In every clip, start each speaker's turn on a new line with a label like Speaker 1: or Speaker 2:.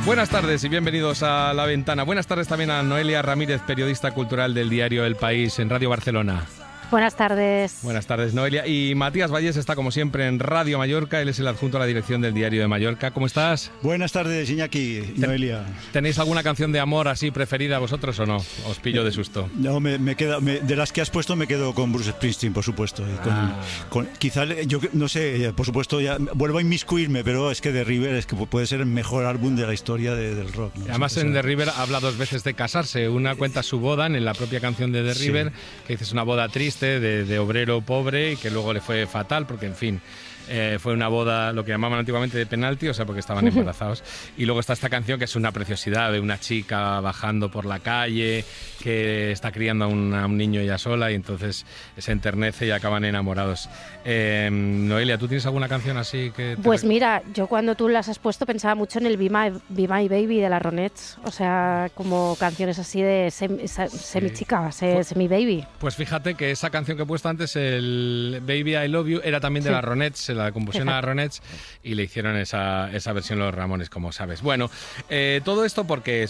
Speaker 1: Buenas tardes y bienvenidos a La Ventana. Buenas tardes también a Noelia Ramírez, periodista cultural del diario El País en Radio Barcelona.
Speaker 2: Buenas tardes.
Speaker 1: Buenas tardes, Noelia. Y Matías Valles está, como siempre, en Radio Mallorca. Él es el adjunto a la dirección del Diario de Mallorca. ¿Cómo estás?
Speaker 3: Buenas tardes, Iñaki, Noelia.
Speaker 1: ¿Tenéis alguna canción de amor así preferida vosotros o no? Os pillo de susto.
Speaker 3: No, de las que has puesto me quedo con Bruce Springsteen, por supuesto. Quizá, yo no sé, por supuesto, ya vuelvo a inmiscuirme, pero es que The River es que puede ser el mejor álbum de la historia del rock, ¿no?
Speaker 1: Además, en The River habla dos veces de casarse. Una cuenta su boda en la propia canción de The River, que dice es una boda triste, de obrero pobre y que luego le fue fatal porque, en fin, fue una boda, lo que llamaban antiguamente de penalti, o sea, porque estaban embarazados. Y luego está esta canción que es una preciosidad de una chica bajando por la calle que está criando a un niño ella sola y entonces se enternece y acaban enamorados. Noelia, ¿tú tienes alguna canción así que...?
Speaker 2: Pues mira, yo cuando tú las has puesto pensaba mucho en el Be My Baby de la Ronettes, o sea, como canciones así de semi-chica, semi-baby.
Speaker 1: Pues fíjate que esa canción que he puesto antes, el Baby I Love You, era también de la Ronettes, se la compusieron a Ronettes y le hicieron esa versión los Ramones, como sabes. Bueno, todo esto porque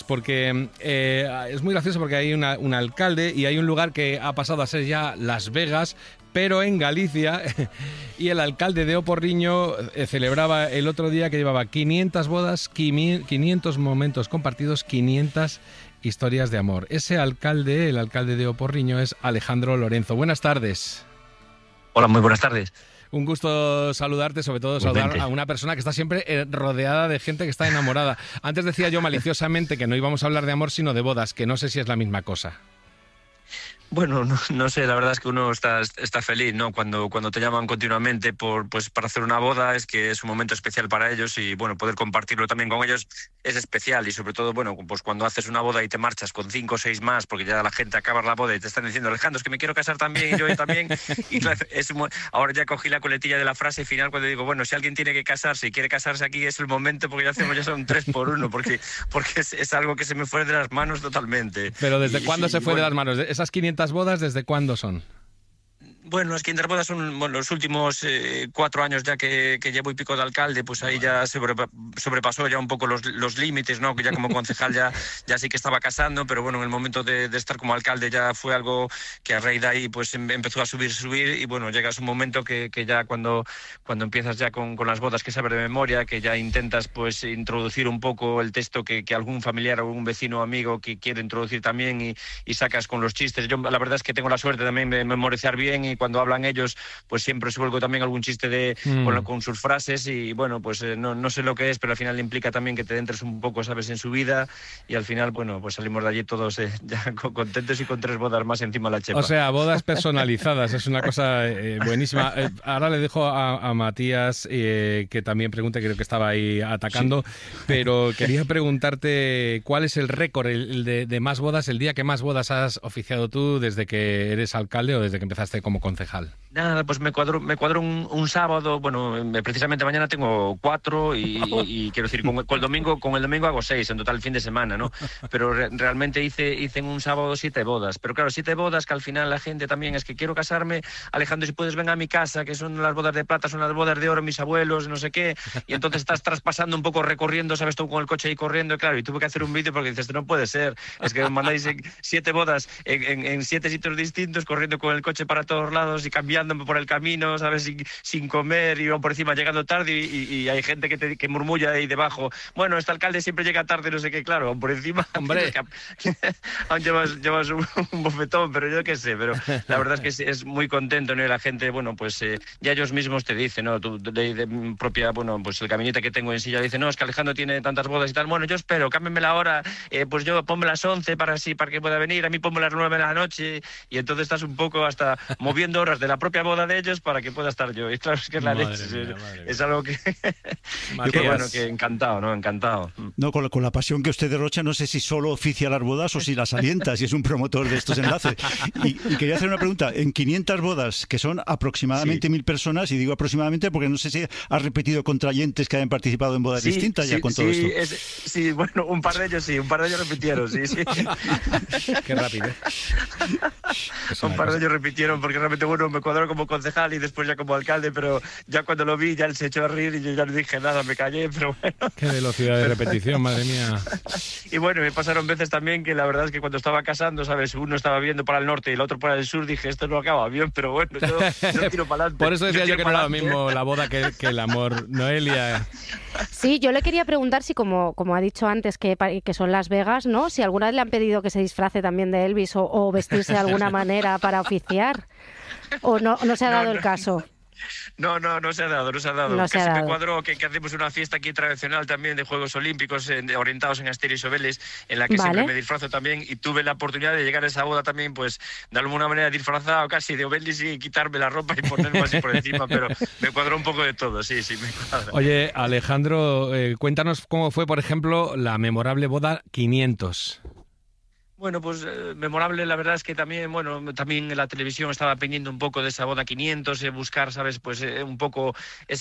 Speaker 1: es muy gracioso porque hay un alcalde y hay un lugar que ha pasado a ser ya Las Vegas, pero en Galicia, y el alcalde de Oporriño celebraba el otro día que llevaba 500 bodas, 500 momentos compartidos, 500 historias de amor. Ese alcalde, el alcalde de Oporriño, es Alejandro Lorenzo. Buenas tardes.
Speaker 4: Hola, muy buenas tardes.
Speaker 1: Un gusto saludarte, sobre todo saludar a una persona que está siempre rodeada de gente que está enamorada. Antes decía yo maliciosamente que no íbamos a hablar de amor, sino de bodas, que no sé si es la misma cosa.
Speaker 4: Bueno, no sé, la verdad es que uno está feliz, ¿no? Cuando te llaman continuamente para hacer una boda, es que es un momento especial para ellos y, bueno, poder compartirlo también con ellos es especial y, sobre todo, bueno, pues cuando haces una boda y te marchas con 5 o 6 más, porque ya la gente acaba la boda y te están diciendo, Alejandro, es que me quiero casar también y yo también. Y claro, ahora ya cogí la coletilla de la frase final cuando digo, bueno, si alguien tiene que casarse y quiere casarse aquí es el momento porque ya son 3 por 1, porque es algo que se me fue de las manos totalmente.
Speaker 1: Pero ¿desde cuándo se fue de las manos? ¿Esas 500 bodas desde cuándo son?
Speaker 4: Bueno, las 500 bodas son los últimos 4 años ya que llevo y pico de alcalde, pues ahí ya sobrepasó ya un poco los límites, ¿no? Que ya como concejal ya sí que estaba casando, pero bueno, en el momento de estar como alcalde ya fue algo que a raíz de ahí pues empezó a subir y bueno, llegas un momento que ya cuando empiezas ya con las bodas que sabes de memoria, que ya intentas pues introducir un poco el texto que algún familiar o algún vecino o amigo que quiere introducir también y sacas con los chistes. Yo la verdad es que tengo la suerte también de memorizar bien y cuando hablan ellos, pues siempre suelgo también algún chiste con sus frases y bueno, pues no sé lo que es, pero al final implica también que te entres un poco, sabes, en su vida y al final, bueno, pues salimos de allí todos ya contentos y con 3 bodas más encima de la chepa.
Speaker 1: O sea, bodas personalizadas, es una cosa buenísima. Ahora le dejo a Matías que también pregunte, creo que estaba ahí atacando, pero quería preguntarte cuál es el récord de más bodas, el día que más bodas has oficiado tú desde que eres alcalde o desde que empezaste como concejal.
Speaker 4: Nada, pues me cuadro un sábado, bueno, precisamente mañana tengo 4 y quiero decir, con el domingo hago 6, en total el fin de semana, ¿no? Pero realmente hice en un sábado 7 bodas, pero claro, 7 bodas que al final la gente también es que quiero casarme, Alejandro, si puedes ven a mi casa, que son las bodas de plata, son las bodas de oro, mis abuelos, no sé qué, y entonces estás traspasando un poco, recorriendo, sabes, tú con el coche ahí corriendo, y claro, y tuve que hacer un vídeo porque dices, no puede ser, es que me mandáis 7 bodas en 7 sitios distintos, corriendo con el coche para todos lados y cambiándome por el camino, ¿sabes? Sin comer y por encima llegando tarde y hay gente que murmulla ahí debajo, bueno, este alcalde siempre llega tarde, no sé qué, claro, por encima,
Speaker 1: hombre,
Speaker 4: aún llevas un bofetón, pero yo qué sé, pero la verdad es que es muy contento, ¿no? Y la gente, bueno, pues ya ellos mismos te dicen, ¿no? Tú, de propia, bueno, pues el caminito que tengo en silla dice, no, es que Alejandro tiene tantas bodas y tal, bueno, yo espero, cámbienme la hora, pues yo ponme las 11 para que pueda venir, a mí ponme las 9 de la noche y entonces estás un poco hasta moviendo horas de la propia boda de ellos para que pueda estar yo. Y claro, es que es la leche. Es algo que... bueno, que encantado, ¿no? Encantado.
Speaker 3: No, con la pasión que usted derrocha, no sé si solo oficia las bodas o si las alienta, si es un promotor de estos enlaces. Y quería hacer una pregunta. En 500 bodas, que son aproximadamente 1.000 personas, y digo aproximadamente porque no sé si has repetido contrayentes que hayan participado en bodas distintas ya con todo esto.
Speaker 4: Sí, bueno, un par de ellos repitieron, sí.
Speaker 1: Qué rápido.
Speaker 4: Un par de ellos repitieron porque realmente uno me cuadró como concejal y después ya como alcalde, pero ya cuando lo vi ya él se echó a reír y yo ya no dije nada, me callé, pero bueno.
Speaker 1: Qué velocidad de repetición. bendición, madre mía.
Speaker 4: Y bueno, me pasaron veces también que la verdad es que cuando estaba casando, ¿sabes? Uno estaba viendo para el norte y el otro para el sur, dije, esto no acaba bien, pero bueno, yo tiro para adelante.
Speaker 1: Por eso decía yo que no era lo mismo la boda que el amor. Noelia.
Speaker 2: Sí, yo le quería preguntar si, como ha dicho antes, que son Las Vegas, ¿no? Si alguna vez le han pedido que se disfrace también de Elvis o vestirse de alguna manera para oficiar, o no se ha dado el caso.
Speaker 4: No se ha dado.
Speaker 2: No se ha dado.
Speaker 4: Me cuadró que hacemos una fiesta aquí tradicional también de Juegos Olímpicos orientados en Asteris y Obelix, en la que siempre me disfrazo también, y tuve la oportunidad de llegar a esa boda también, pues de alguna manera disfrazado casi de Obelix y quitarme la ropa y ponerme así por encima, pero me cuadró un poco de todo, sí, me cuadra.
Speaker 1: Oye, Alejandro, cuéntanos cómo fue, por ejemplo, la memorable boda 500.
Speaker 4: Bueno, pues memorable, la verdad es que también en la televisión estaba pendiente un poco de esa boda 500, buscar, ¿sabes? Pues un poco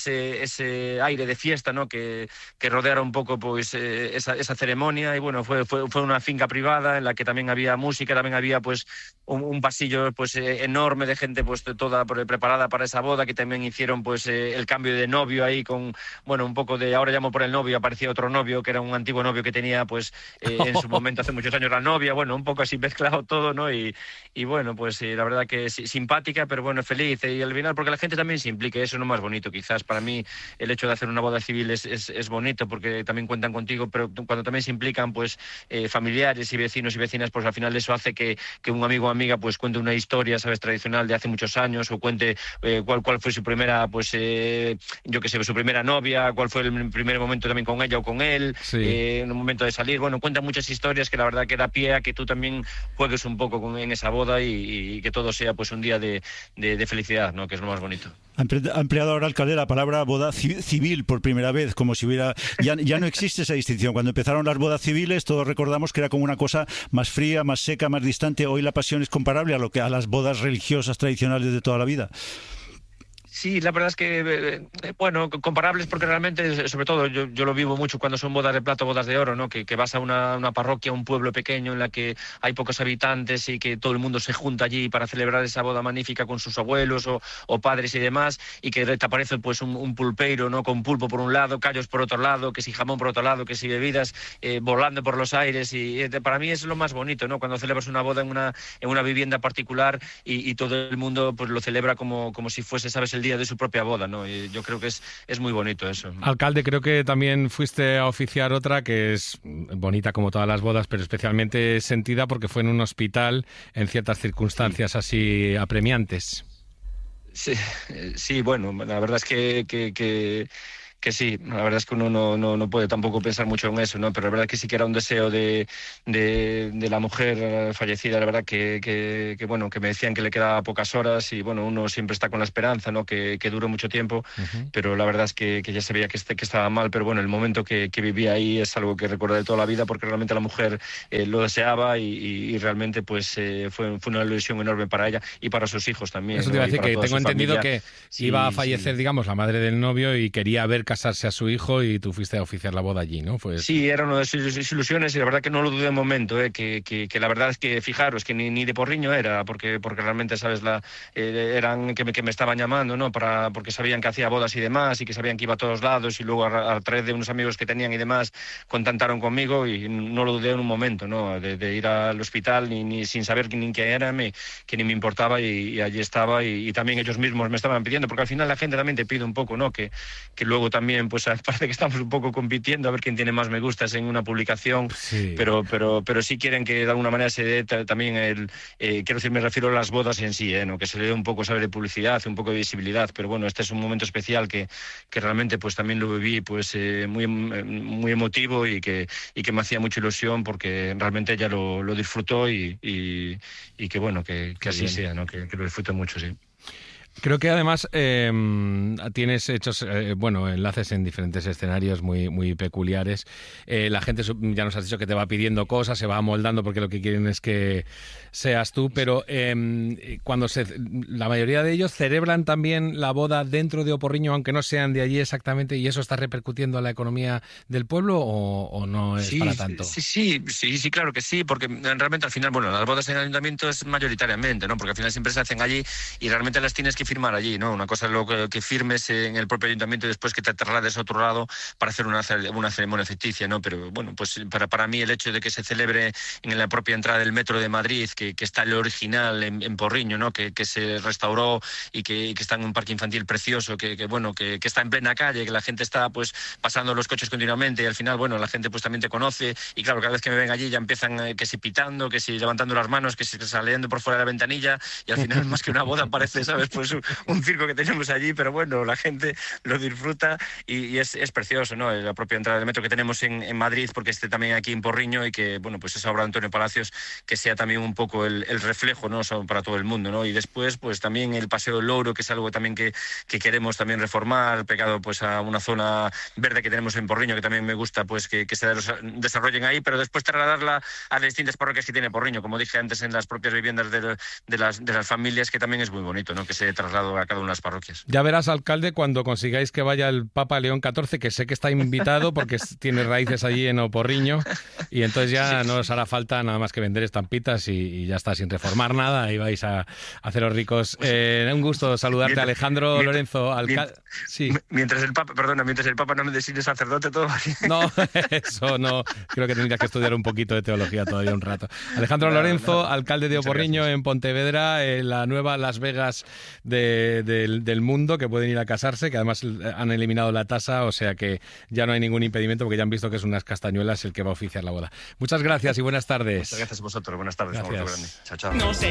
Speaker 4: ese aire de fiesta, ¿no? Que rodeara un poco pues esa ceremonia, y bueno, fue una finca privada en la que también había música, también había pues un pasillo pues enorme de gente pues toda preparada para esa boda, que también hicieron pues el cambio de novio ahí con, bueno, un poco de, ahora llamo por el novio, aparecía otro novio que era un antiguo novio que tenía pues en su momento hace muchos años la novia, bueno, un poco así mezclado todo, ¿no? Y bueno, pues la verdad que simpática, pero bueno, feliz. Y al final, porque la gente también se implica, eso es lo más bonito. Quizás para mí el hecho de hacer una boda civil es bonito, porque también cuentan contigo, pero cuando también se implican pues familiares y vecinos y vecinas, pues al final eso hace que un amigo o amiga pues cuente una historia, ¿sabes? Tradicional de hace muchos años, o cuente cuál fue su primera, pues yo qué sé, su primera novia, cuál fue el primer momento también con ella o con él, en un momento de salir. Bueno, cuentan muchas historias que la verdad que da pie a que tú también juegues un poco en esa boda y que todo sea pues un día de felicidad, ¿no? Que es lo más bonito.
Speaker 3: Ha empleado ahora, alcalde, la palabra boda civil por primera vez, como si hubiera... Ya no existe esa distinción. Cuando empezaron las bodas civiles, todos recordamos que era como una cosa más fría, más seca, más distante. Hoy la pasión es comparable a las bodas religiosas tradicionales de toda la vida.
Speaker 4: Sí, la verdad es que, bueno, comparables porque realmente, sobre todo, yo lo vivo mucho cuando son bodas de plata o bodas de oro, ¿no? Que vas a una parroquia, un pueblo pequeño en la que hay pocos habitantes y que todo el mundo se junta allí para celebrar esa boda magnífica con sus abuelos o padres y demás, y que te aparece pues un pulpeiro, ¿no? Con pulpo por un lado, callos por otro lado, que si jamón por otro lado, que si bebidas volando por los aires, y para mí es lo más bonito, ¿no? Cuando celebras una boda en una vivienda particular y todo el mundo pues lo celebra como si fuese, ¿sabes?, el día de su propia boda, ¿no? Y yo creo que es muy bonito eso.
Speaker 1: Alcalde, creo que también fuiste a oficiar otra que es bonita como todas las bodas, pero especialmente sentida porque fue en un hospital en ciertas circunstancias así apremiantes.
Speaker 4: Sí, bueno, la verdad es que sí, la verdad es que uno no puede tampoco pensar mucho en eso, ¿no? Pero la verdad que sí que era un deseo de la mujer fallecida, la verdad que bueno, que me decían que le quedaba pocas horas, y bueno, uno siempre está con la esperanza, ¿no? Que dure mucho tiempo, pero la verdad es que ya se veía que estaba mal, pero bueno, el momento que vivía ahí es algo que recuerdo de toda la vida, porque realmente la mujer lo deseaba y realmente pues fue una ilusión enorme para ella y para sus hijos también.
Speaker 1: Eso te iba a decir, que tengo entendido que iba a fallecer,
Speaker 4: sí,
Speaker 1: digamos, la madre del novio y quería ver casarse a su hijo, y tú fuiste a oficiar la boda allí, ¿no?
Speaker 4: Sí, era una de sus ilusiones, y la verdad que no lo dudé un momento, que la verdad es que, fijaros, que ni de porriño era, porque realmente, ¿sabes? Eran que me estaban llamando, ¿no? Porque sabían que hacía bodas y demás, y que sabían que iba a todos lados, y luego a través de unos amigos que tenían y demás, contactaron conmigo, y no lo dudé en un momento, ¿no? De ir al hospital, ni sin saber ni quién era, que ni me importaba, y allí estaba, y también ellos mismos me estaban pidiendo, porque al final la gente también te pide un poco, ¿no? Que luego también pues parece que estamos un poco compitiendo a ver quién tiene más me gustas en una publicación, sí. pero sí quieren que de alguna manera se dé también quiero decir, me refiero a las bodas en sí, ¿no? Que se le dé un poco, ¿sabes?, de publicidad, un poco de visibilidad, pero bueno, este es un momento especial que realmente pues también lo viví pues muy emotivo, y que me hacía mucha ilusión, porque realmente ella lo disfrutó, y que bueno, que así bien sea, ¿no? Que lo disfrute mucho, sí.
Speaker 1: Creo que además tienes hechos, enlaces en diferentes escenarios muy peculiares. La gente, ya nos has dicho, que te va pidiendo cosas, se va amoldando porque lo que quieren es que seas tú, pero la mayoría de ellos celebran también la boda dentro de Oporriño, aunque no sean de allí exactamente, y eso está repercutiendo en la economía del pueblo, o no es para tanto.
Speaker 4: Sí, claro que sí, porque realmente al final, bueno, las bodas en el ayuntamiento es mayoritariamente, ¿no? Porque al final siempre se hacen allí, y realmente las tienes que que firmar allí, ¿no? Una cosa es lo que firmes en el propio ayuntamiento y después que te traslades a otro lado para hacer una ceremonia ficticia, ¿no? Pero bueno, pues para mí el hecho de que se celebre en la propia entrada del metro de Madrid, que está el original en Porriño, ¿no? Que se restauró y que está en un parque infantil precioso, que está en plena calle, que la gente está pues pasando los coches continuamente y al final, bueno, la gente pues también te conoce y claro, cada vez que me ven allí ya empiezan que si pitando, que si levantando las manos, que si saliendo por fuera de la ventanilla y al final más que una boda parece, ¿sabes? Pues un circo que tenemos allí, pero bueno, la gente lo disfruta y es precioso, ¿no? La propia entrada del metro que tenemos en Madrid, porque esté también aquí en Porriño y que, bueno, pues esa obra de Antonio Palacios que sea también un poco el reflejo, ¿no? Para todo el mundo, ¿no? Y después, pues también el Paseo del Louro, que es algo también que queremos también reformar, pegado pues a una zona verde que tenemos en Porriño, que también me gusta pues que se desarrollen ahí, pero después trasladarla a las distintas parroquias que tiene Porriño, como dije antes, en las propias viviendas de las familias, que también es muy bonito, ¿no? Que se traslado a cada una de las parroquias.
Speaker 1: Ya verás, alcalde, cuando consigáis que vaya el Papa León XIV, que sé que está invitado porque tiene raíces allí en Oporriño, y entonces ya no os hará falta nada más que vender estampitas y ya está, sin reformar nada, y vais a haceros ricos. Un gusto saludarte, Alejandro Lorenzo, alcalde. Sí.
Speaker 4: Mientras el Papa no me designe sacerdote, todo va bien.
Speaker 1: No, eso no. Creo que tendrías que estudiar un poquito de teología todavía un rato. Alejandro Lorenzo, alcalde de Oporriño, en Pontevedra, la nueva Las Vegas del mundo, que pueden ir a casarse, que además han eliminado la tasa, o sea que ya no hay ningún impedimento porque ya han visto que es unas castañuelas el que va a oficiar la boda. Muchas gracias y buenas tardes.
Speaker 4: Muchas gracias a vosotros. Buenas tardes.
Speaker 1: Gracias.
Speaker 4: Un abrazo grande. Chao, chao.
Speaker 5: No sé